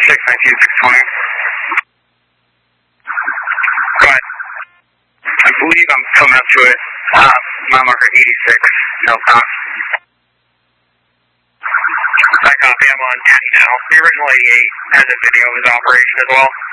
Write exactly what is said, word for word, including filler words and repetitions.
six nineteen, six twenty. Go ahead. I believe I'm coming up to it. Uh, mile marker eighty-six, no cost. I copy, I'm on ten now. The original eighty-eight has a video of his operation as well.